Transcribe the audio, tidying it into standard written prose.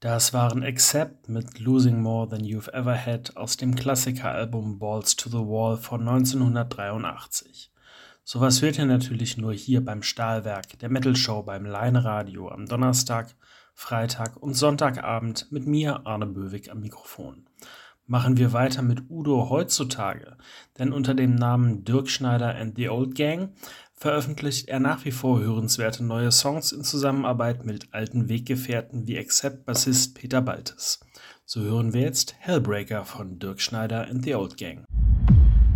Das waren Accept mit Losing More Than You've Ever Had aus dem Klassikeralbum Balls to the Wall von 1983. Sowas hört ihr natürlich nur hier beim Stahlwerk, der Metal Show beim Line-Radio am Donnerstag, Freitag und Sonntagabend mit mir, Arne Böwig, am Mikrofon. Machen wir weiter mit Udo heutzutage, denn unter dem Namen Dirk Schneider and the Old Gang veröffentlicht er nach wie vor hörenswerte neue Songs in Zusammenarbeit mit alten Weggefährten wie Accept-Bassist Peter Baltes. So hören wir jetzt Hellbreaker von Dirk Schneider and the Old Gang.